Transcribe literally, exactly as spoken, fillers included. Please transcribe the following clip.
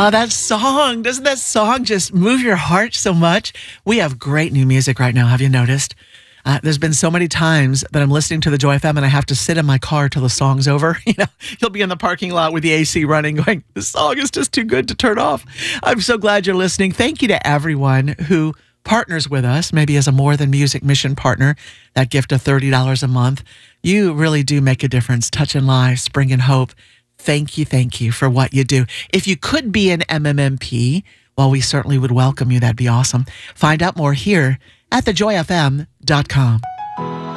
Oh, that song. Doesn't that song just move your heart so much? We have great new music right now. Have you noticed? Uh, there's been so many times that I'm listening to the Joy F M and I have to sit in my car till the song's over. You know, you'll be in the parking lot with the A C running going, the song is just too good to turn off. I'm so glad you're listening. Thank you to everyone who partners with us, maybe as a More Than Music mission partner, that gift of thirty dollars a month. You really do make a difference, touching lives, bringing hope. Thank you, thank you for what you do. If you could be an M M M P, well, we certainly would welcome you. That'd be awesome. Find out more here at the joy f m dot com.